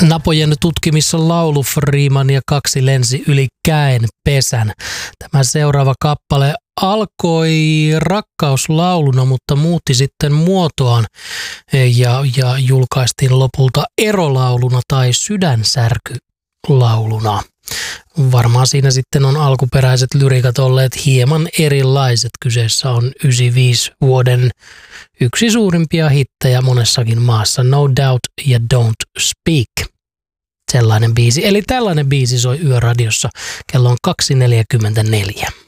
Napojen tutkimissa laulu Freeman ja 2 lensi yli käen pesän. Tämä seuraava kappale alkoi rakkauslauluna, mutta muutti sitten muotoaan ja julkaistiin lopulta erolauluna tai sydänsärkylauluna. Varmaan siinä sitten on alkuperäiset lyrikat olleet hieman erilaiset. Kyseessä on 95 vuoden yksi suurimpia hittejä monessakin maassa. No Doubt ja Don't Speak. Sellainen biisi. Eli tällainen biisi soi Yöradiossa. Kello on 2.44.